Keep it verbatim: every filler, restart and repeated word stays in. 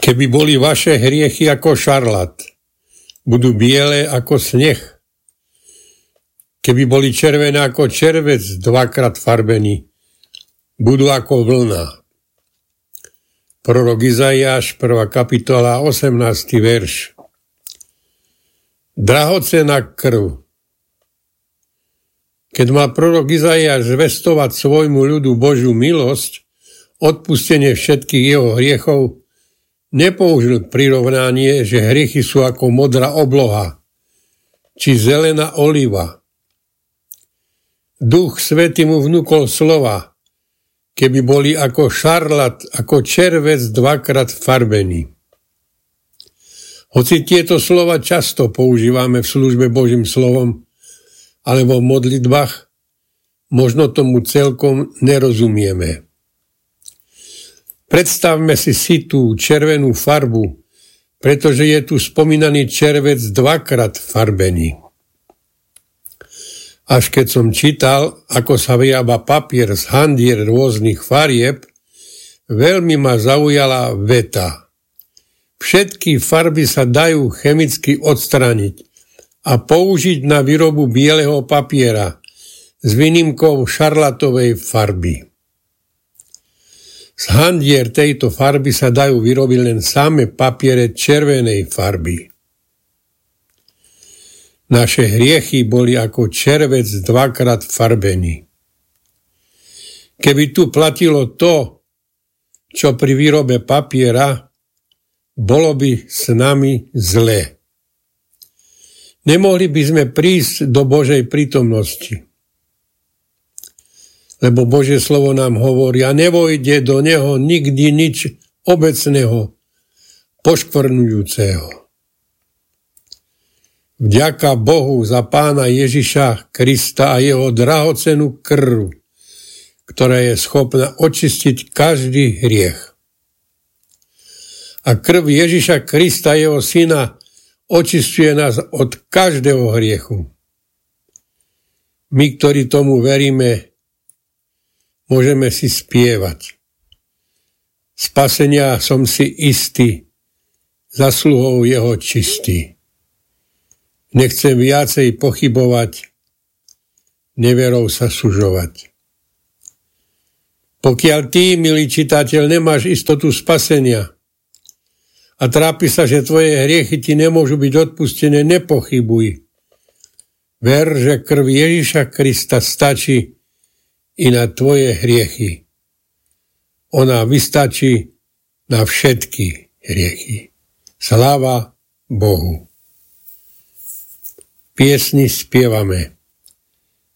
Keby boli vaše hriechy ako šarlat, budú biele ako sneh. Keby boli červené ako červec, dvakrát farbený, budú ako vlna. Prorok Izaiáš, prvá kapitola, osemnásty verš. Drahocenná krv. Keď má prorok Izaiáš zvestovať svojmu ľudu Božiu milosť, odpustenie všetkých jeho hriechov, nepoužil prirovnanie, že hriechy sú ako modrá obloha, či zelená oliva. Duch Svätý mu vnúkol slova, keby boli ako šarlat, ako červec dvakrát farbený. Hoci tieto slova často používame v službe Božím slovom alebo v modlitbách, možno tomu celkom nerozumieme. Predstavme si si tú červenú farbu, pretože je tu spomínaný červec dvakrát farbený. Až keď som čítal, ako sa vyrába papier z handier rôznych farieb, veľmi ma zaujala veta. Všetky farby sa dajú chemicky odstrániť a použiť na výrobu bieleho papiera s výnimkou šarlatovej farby. Z handier tejto farby sa dajú vyrobiť len samé papiere červenej farby. Naše hriechy boli ako červec dvakrát farbený. Keby tu platilo to, čo pri výrobe papiera, bolo by s nami zlé. Nemohli by sme prísť do Božej prítomnosti. Lebo Božie slovo nám hovorí, a nevojde do neho nikdy nič obecného, poškvrňujúceho. Vďaka Bohu za Pána Ježiša Krista a jeho drahocenú krv, ktorá je schopná očistiť každý hriech. A krv Ježiša Krista, jeho syna, očistuje nás od každého hriechu. My, ktorí tomu veríme, môžeme si spievať. Spasenia som si istý, zasluhou jeho čistý. Nechcem viacej pochybovať, neverou sa sužovať. Pokiaľ ty, milý čitateľ, nemáš istotu spasenia a trápi sa, že tvoje hriechy ti nemôžu byť odpustené, nepochybuj. Ver, že krv Ježiša Krista stačí i na tvoje hriechy. Ona vystačí na všetky hriechy. Sláva Bohu. Piesni spievame.